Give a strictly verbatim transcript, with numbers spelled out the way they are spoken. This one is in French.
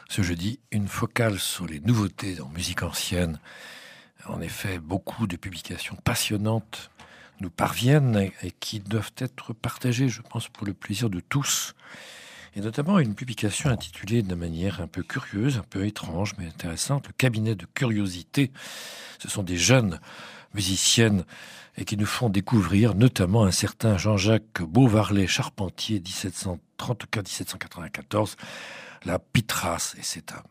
Ce jeudi, une focale sur les nouveautés en musique ancienne. En effet, beaucoup de publications passionnantes nous parviennent et qui doivent être partagées, je pense, pour le plaisir de tous. Et notamment une publication intitulée de manière un peu curieuse, un peu étrange, mais intéressante, Le cabinet de curiosité. Ce sont des jeunes musiciennes et qui nous font découvrir notamment un certain Jean-Jacques Beauvarlet-Charpentier, dix-sept cent trente-quatre à dix-sept cent quatre-vingt-quatorze, la Pitras. Et c'est un